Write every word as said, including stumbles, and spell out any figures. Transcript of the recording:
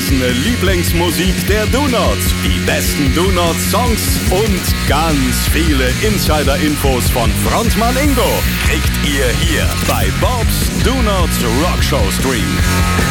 ausgewachsene Lieblingsmusik der Donuts, die besten Donut-Songs und ganz viele Insider-Infos von Frontmann Ingo kriegt ihr hier bei Bob's Donuts Rockshow Stream.